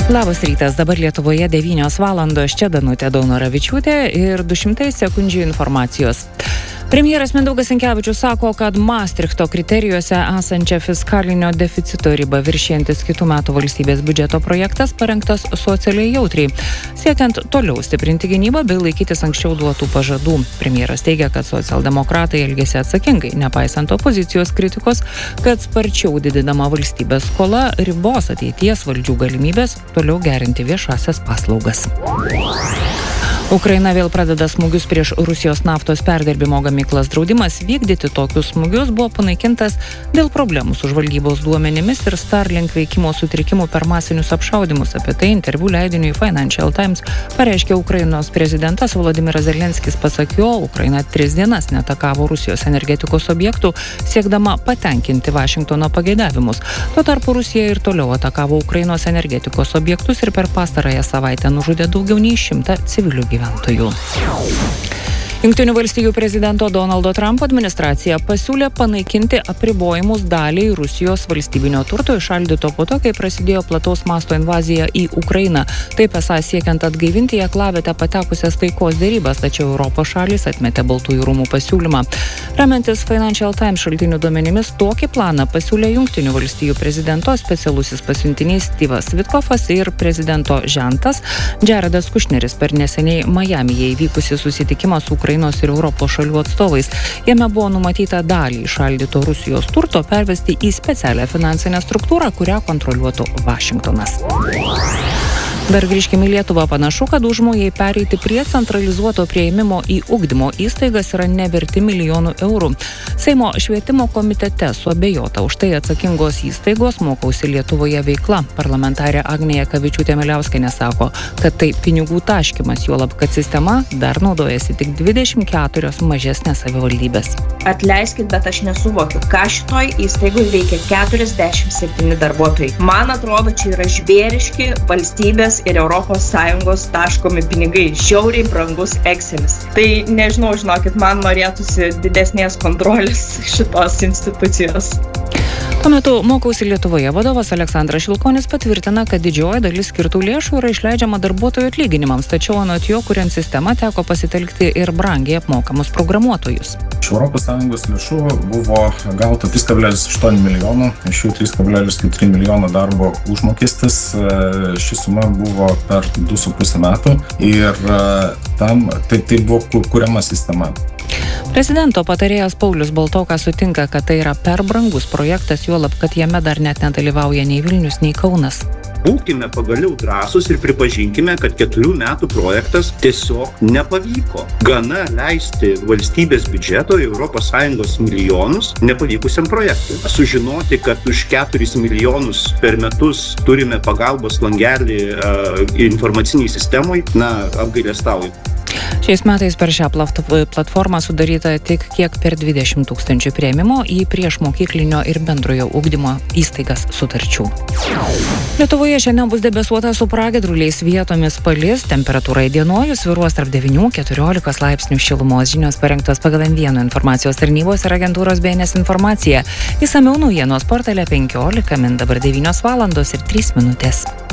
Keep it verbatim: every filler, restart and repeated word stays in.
Labas rytas, dabar Lietuvoje devynios valandos, čia Danutė Daunoravičiūtė ir du šimtai sekundžių informacijos. Premjeras Mindaugas Sinkevičius sako, kad Maastrichto kriterijuose esančia fiskalinio deficito riba viršijantis kitų metų valstybės biudžeto projektas parengtas socialiai jautriai, siekiant toliau stiprinti gynybą bei laikytis anksčiau duotų pažadų. Premjeras teigia, kad socialdemokratai elgėsi atsakingai, nepaisant opozicijos kritikos, kad sparčiau didinama valstybės skola ribos ateities valdžių galimybės toliau gerinti viešasias paslaugas. Ukraina vėl pradeda smūgius prieš Rusijos naftos perdirbimo gamyklas. Draudimas vykdyti tokius smūgius buvo panaikintas dėl problemų su žvalgybos duomenimis ir Starlink veikimo sutrikimų per masinius apšaudymus. Apie tai interviu leidiniui Financial Times pareiškė Ukrainos prezidentas Volodymyras Zelenskis. Pasak jo, Ukraina tris dienas neatakavo Rusijos energetikos objektų, siekdama patenkinti Vašingtono pageidavimus. Tuo tarpu Rusija ir toliau atakavo Ukrainos energetikos objektus ir per pastarąją savaitę nužudė daugiau nei šimtą civilių gyventojų. gyventojų. Jungtinių valstijų prezidento Donaldo Trumpo administracija pasiūlė panaikinti apribojimus daliai Rusijos valstybinio turto įšaldyto po to, kai prasidėjo plataus masto invazija į Ukrainą. Taip esą siekiant atgaivinti į aklavietę patekusias taikos derybas, tačiau Europos šalys atmetė Baltųjų rūmų pasiūlymą. Remiantis Financial Times šaltinių duomenimis, tokį planą pasiūlė Jungtinių valstijų prezidento specialusis pasiuntinys Styvas Vitkofas ir prezidento žentas Jaredas Kušneris per neseniai Majamyje įvykusį susitikimą su Ukrainos ir Europos šalių atstovais. Jame buvo numatyta dalį įšaldyto Rusijos turto pervesti į specialią finansinę struktūrą, kurią kontroliuotų Vašingtonas. Dar grįžkime į Lietuvą. Panašu, kad užmojai pereiti prie centralizuoto priėmimo į ugdymo įstaigas yra neverti milijonų eurų. Seimo švietimo komitete suabejota už tai atsakingos įstaigos Mokausi Lietuvoje veikla. Parlamentarė Agnė Jakavičiūtė-Miliauskienė sako, kad tai pinigų taškymas, juolab, kad sistema dar naudojasi tik dvidešimt keturios mažesnės savivaldybės. Atleiskit, bet aš nesuvokiu, ką šitoj įstaigoj veikia keturiasdešimt septyni darbuotojai. Man atrodo, čia yra žvėriški valstybės ir Europos Sąjungos taškomi pinigai, žiauriai brangus Excelis. Tai nežinau, žinokit, man norėtųsi didesnės kontrolės šitos institucijos. Tuo metu Mokausi Lietuvoje vadovas Aleksandras Šilkonis patvirtina, kad didžioji dalis skirtų lėšų yra išleidžiama darbuotojų atlyginimams, tačiau anot jo, kuriant sistemą, teko pasitelkti ir brangiai apmokamus programuotojus. Iš Europos Sąjungos lėšų buvo gauta trys kablelis aštuoni milijono, iš jų trys kablelis keturi milijono darbo užmokestis. Ši suma buvo per du su puse metų ir tam tai, tai buvo kuriama sistema. Prezidento patarėjas Paulius Baltokas sutinka, kad tai yra per brangus projektas, juolab, kad jame dar net nedalyvauja nei Vilnius, nei Kaunas. Būkime pagaliau drąsūs ir pripažinkime, kad keturių metų projektas tiesiog nepavyko. Gana leisti valstybės biudžeto į Europos Sąjungos milijonus nepavykusiam projektui. Sužinoti, kad už keturis milijonus per metus turime pagalbos langelį uh, informaciniai sistemai, na, apgailestauju. Šiais metais per šią platformą sudaryta tik kiek per dvidešimt tūkstančių priėmimo į priešmokyklinio ir bendrojo ugdymo įstaigas sutarčių. Lietuvoje šiandien bus debesuota su pragiedruliais, vietomis palis, temperatūra įdienojus svyruos tarp devynių iki keturiolikos laipsnių šilumos. Žinios parengtos pagal N vieną informacijos tarnybos ir agentūros B N S informaciją. Išsamiau naujienos portale penkiolika min dabar devynios valandos ir trys minutės.